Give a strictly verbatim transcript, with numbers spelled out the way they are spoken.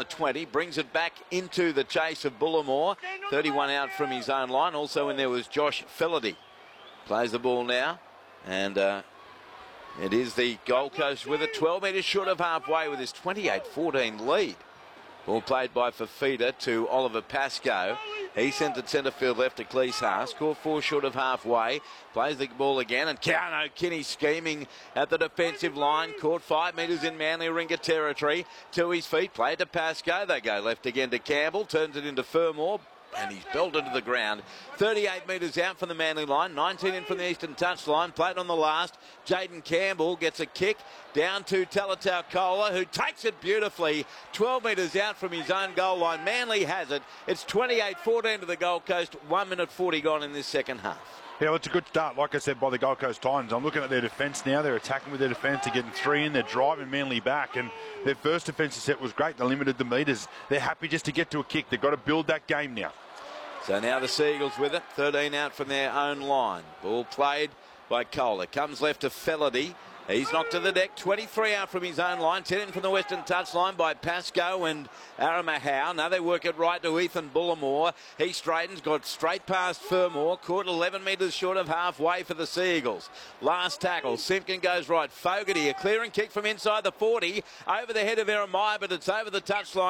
the twenty, brings it back into the chase of Bullimore. thirty-one out from his own line. Also in there was Josh Fillaty. Plays the ball now, and uh, it is the Gold Coast with it, twelve metres short of halfway with his twenty-eight fourteen lead. Ball played by Fafita to Oliver Pascoe. He sent it centre field left to Cleese. Score four short of halfway. Plays the ball again, and Keano Kinney scheming at the defensive line. Caught five metres in Manly Ringer territory. To his feet, played to Pascoe. They go left again to Campbell. Turns it into Fermor. And he's belted to the ground. thirty-eight metres out from the Manly line, nineteen in from the eastern touchline. Played on the last. Jaden Campbell gets a kick down to Talatau Kola, who takes it beautifully. twelve metres out from his own goal line. Manly has it. It's twenty-eight fourteen to the Gold Coast. one minute forty gone in this second half. Yeah, well, it's a good start, like I said, by the Gold Coast Titans. I'm looking at their defence now. They're attacking with their defence. They're getting three in. They're driving Manly back. And their first defensive set was great. They limited the metres. They're happy just to get to a kick. They've got to build that game now. So now the Seagulls with it, thirteen out from their own line. Ball played by Kohler. Comes left to Fillaty. He's knocked to the deck, twenty-three out from his own line, ten in from the western touchline by Pascoe and Aramahau. Now they work it right to Ethan Bullimore. He straightens, got straight past Fermor, caught eleven metres short of halfway for the Seagulls. Last tackle, Simpkin goes right. Fogarty, a clearing kick from inside the forty, over the head of Eremiah, but it's over the touchline.